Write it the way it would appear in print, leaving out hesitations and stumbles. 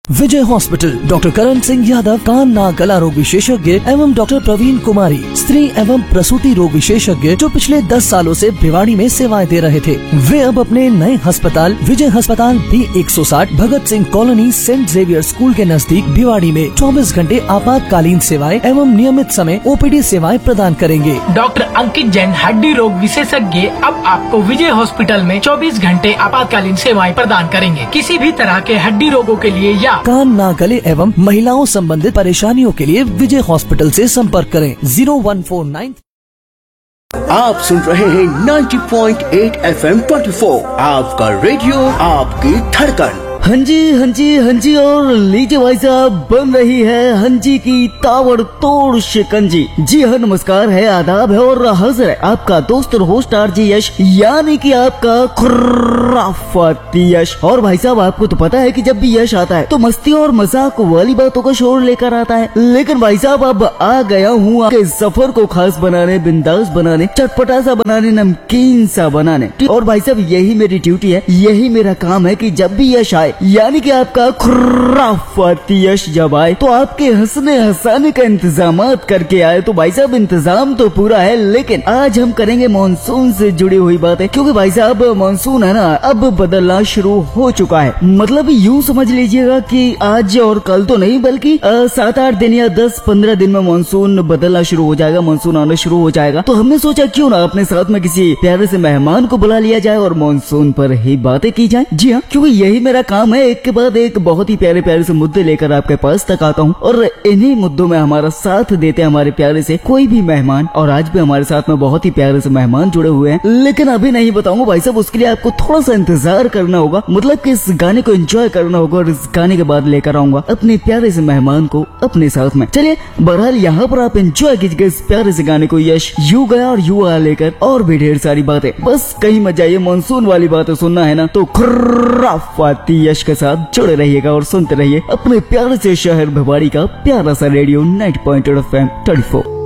विजय hospital, doctor Karan Singh Yadav, कान नाक गला रोग विशेषज्ञ एवं डॉक्टर प्रवीण कुमारी, स्त्री एवं प्रसूति रोग विशेषज्ञ, जो पिछले 10 सालों से भिवाड़ी में सेवाएं दे रहे थे, वे अब अपने नए अस्पताल विजय अस्पताल B160 Bhagat Singh colony Saint Xavier school के नजदीक भिवाड़ी में 24 घंटे आपातकालीन सेवाएं एवं नियमित समय OPD सेवाएं प्रदान करेंगे। डॉक्टर अंकित जैन हड्डी रोग विशेषज्ञ अब आपको विजय हॉस्पिटल में 24 घंटे आपातकालीन सेवाएं प्रदान करेंगे। किसी भी तरह के हड्डी रोगों के लिए या कान नाक गले एवं महिलाओं संबंधित परेशानियों के लिए विजय हॉस्पिटल से संपर्क करें 0149। आप सुन रहे हैं 90.8 FM 24, आपका रेडियो, आपकी धड़कन। हाँ जी और लीजिए भाई साहब, बन रही है हंजी की ताबड़तोड़ शिकंजी। जी हाँ, नमस्कार है, आदाब है और हाजिर है आपका दोस्त और होस्ट RJ यश, यानी कि आपका खुराफाती यश। और भाई साहब, आपको तो पता है कि जब भी यश आता है तो मस्ती और मजाक वाली बातों का शोर लेकर आता है। लेकिन भाई साहब, अब आ गया हूँ आपके सफर को खास बनाने, बिंदास बनाने, चटपटा सा बनाने, नमकीन सा बनाने। और भाई साहब, यही मेरी ड्यूटी है, यही मेरा काम है कि जब भी यश आए, यानी कि आपका खुराफाती यश जब आए, तो आपके हंसने हंसाने का इंतजाम करके आए। तो भाई साहब, इंतजाम तो पूरा है, लेकिन आज हम करेंगे मानसून से जुड़ी हुई बातें, क्योंकि भाई साहब मानसून है ना, अब बदलना शुरू हो चुका है। मतलब यूं समझ लीजिएगा कि आज और कल तो नहीं, बल्कि 7-8 दिन या 10-15 दिन में मानसून बदलना शुरू हो जाएगा, मानसून आना शुरू हो जाएगा। तो हमने सोचा क्यों ना अपने साथ में किसी प्यारे से मेहमान को बुला लिया जाए और मानसून पर ही बातें की जाए। जी हाँ, क्योंकि यही मेरा काम है, एक के बाद एक बहुत ही प्यारे प्यारे से मुद्दे लेकर आपके पास तक आता हूँ और इन्हीं मुद्दों में हमारा साथ देते हैं हमारे प्यारे से कोई भी मेहमान। और आज भी हमारे साथ में बहुत ही प्यारे से मेहमान जुड़े हुए हैं, लेकिन अभी नहीं बताऊंगा भाई साहब, उसके लिए आपको थोड़ा सा इंतजार करना होगा। मतलब कि इस गाने को एंजॉय करना होगा और इस गाने के बाद लेकर आऊंगा अपने प्यारे से मेहमान को अपने साथ में। चलिए, बहरहाल यहाँ पर आप एंजॉय कीजिए इस प्यारे से गाने को। यश यू गया और यू आ लेकर और भी ढेर सारी बातें, बस कहीं मत जाइए, मानसून वाली बातें सुनना है ना, तो खुराफाती यश के साथ जुड़े रहिएगा और सुनते रहिए अपने प्यारे से शहर भिवाड़ी का प्यारा सा रेडियो 90.8 FM 34।